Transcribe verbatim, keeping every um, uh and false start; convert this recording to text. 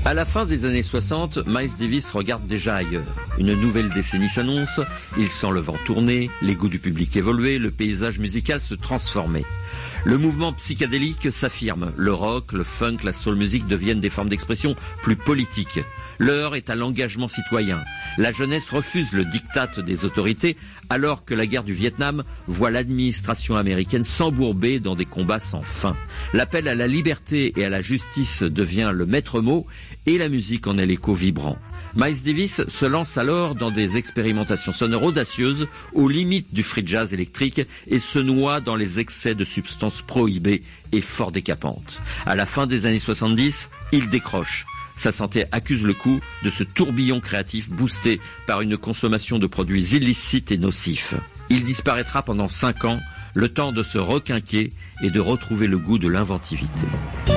À la fin des années soixante, Miles Davis regarde déjà ailleurs. Une nouvelle décennie s'annonce, il sent le vent tourner, les goûts du public évoluer, le paysage musical se transformer. Le mouvement psychédélique s'affirme, le rock, le funk, la soul music deviennent des formes d'expression plus politiques. L'heure est à l'engagement citoyen. La jeunesse refuse le diktat des autorités alors que la guerre du Vietnam voit l'administration américaine s'embourber dans des combats sans fin. L'appel à la liberté et à la justice devient le maître mot et la musique en est l'écho vibrant. Miles Davis se lance alors dans des expérimentations sonores audacieuses aux limites du free jazz électrique et se noie dans les excès de substances prohibées et fort décapantes. À la fin des années soixante-dix, il décroche. Sa santé accuse le coup de ce tourbillon créatif boosté par une consommation de produits illicites et nocifs. Il disparaîtra pendant cinq ans, le temps de se requinquer et de retrouver le goût de l'inventivité.